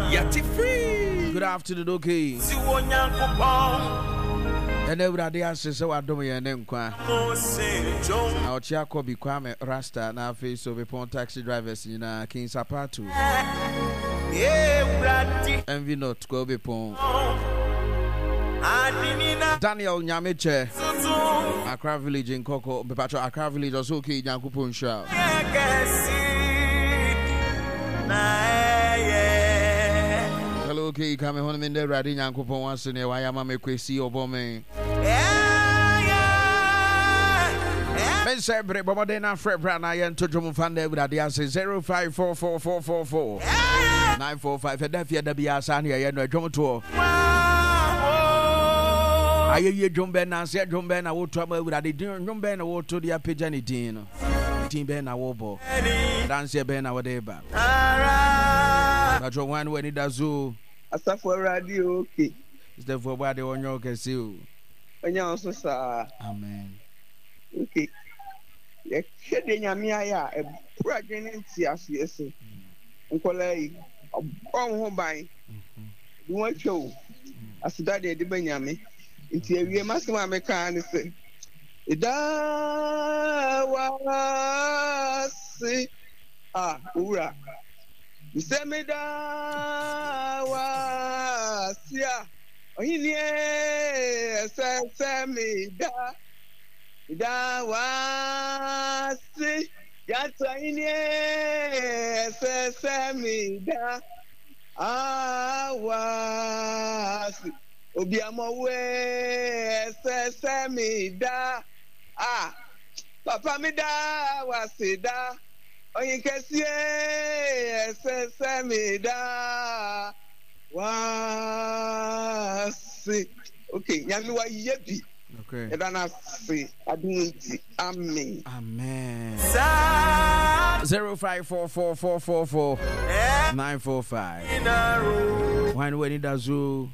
Good afternoon, okay. And everybody else so I don't know name kwa. Now Chiako be Kwame Rasta na face of a taxi drivers in King Sapatu. Envy not go be pon. Daniel Nyamiche, Accra Village in Coco, Bepacho Accra Village also okay Yankupon Show. Hello, okay, coming home in the Radin Yankupon once in a while. I'm a Quasi or Bombing. Men say, Brabodena, Fred Brana, and Tojo Fande with the answer 054444 945. And if you're the Biasani, I know John Tour. I hear John Ben and said John Ben, I will trouble with the John Ben, I will to the Pijani Dean. Team Ben, I will bo. Dance your Ben, our day back. But your one when it does so. As for radio, okay. It's the for body on your casio. When you also saw. Amen. Okay. The kidding Yamia, a pregnant yes. Uncle, a home by. You want show. As that day, the Benjamin. It's a real master mechanic. Ida was ura. Semida was ya. Ohinie semida. Ida was yata inie semida. Was Obiamowe semida. Papa mi da wasida. Oyin kesi mi da wasi. Okay, nyami wa yebi. Okay. Edana si adunti. Amen. Amen. 054444 945. When it does you.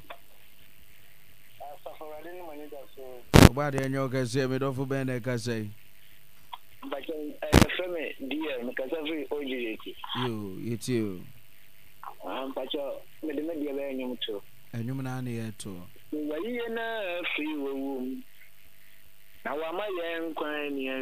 About the annual Kase, me don't for Ben Kase. But dear, because every OG. You too. But you're the media venue too. And you man too. Why you in a free room? Now, am I young crying here?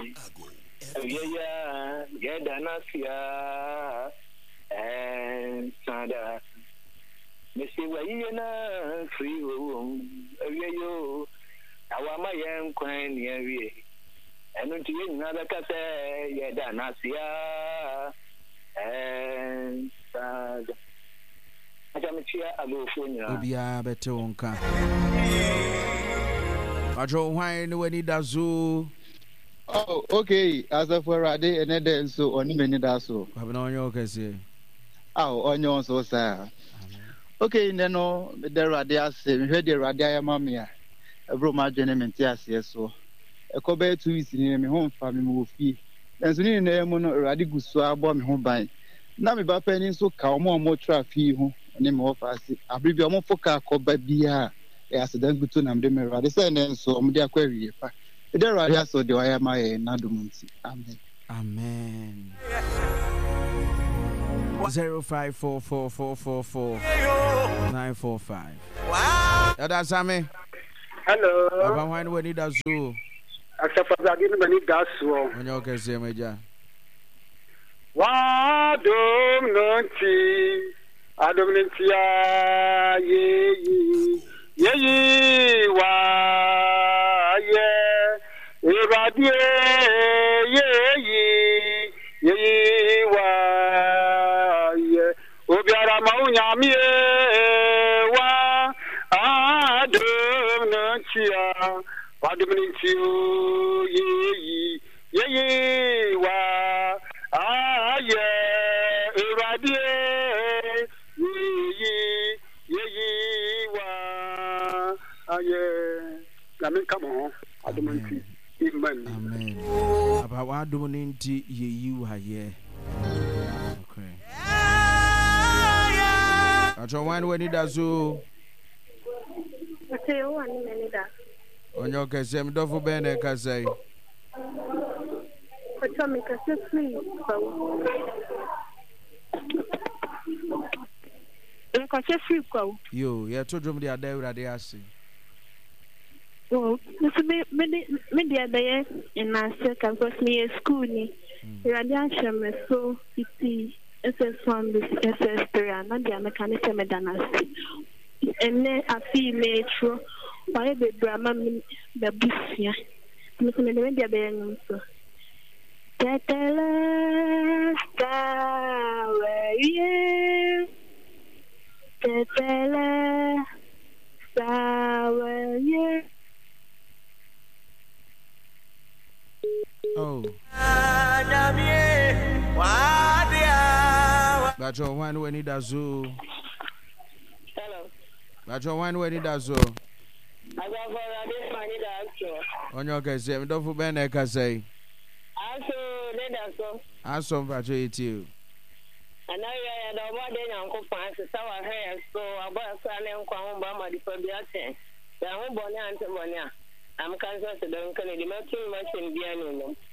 Yeah, get Danasia and Sada. Missy, why you in a free room? You. Now, am I young crying here? And until you never can say, yeah, Danasia and Sada. I am here, I go for you. Obia better on car. I don't wine when it does so. Oh, okay. As of for a day and then so on many does so. Have no your case. Oh, on your so sir. Okay, no, the radia say, heard the radia mamma. A broma gentleman, yes, so. A cobe 2 weeks in my home family move fee. And soon in the mono radical so bomb home by. Now, me bapping so calm more traffic. Name of us. I believe you're more for car called by beer. Yes, then good to name them. They say, and so I'm the aquarium. There are also the IMI and Nadumunsi. Amen. Amen. 054444 945. That's Sammy. Hello. About when it does so. Except for that, I need that so. When you can say, Major. Wadum nunti. Adomnitia ye wa ye iradi ye wa ye obiara maunyami wa adomnitia ye wa ye iradi come on. Amen. Amen. About what do we you are here? Okay. I don't want when it does so. On your case, I'm not for Ben, I can say. But you make us free. nkɔhyɛ free kɔ. Yo, yeah, to drum the other Radi Asi. Oh, me dear day in my second was me a school ni. Radiation me so city SS1 SS3 and the mechanical medanasi. And then I feel metro. Why be Brahma the busia? Miss Media Bayan so. Tetela star where you Tetela star where you. Oh. Bajo one when it does so. Hello. Bajo one when it does so. I got for this money that On your case, don't for Ben Eka say. I saw Bajo it you. And now you had a body and Uncle Francis, our hair, so I bought a silent Kwam Bama for the attend. The home bonnet and Bonia. I'm cancer to the uncle, the mountain machine behind them.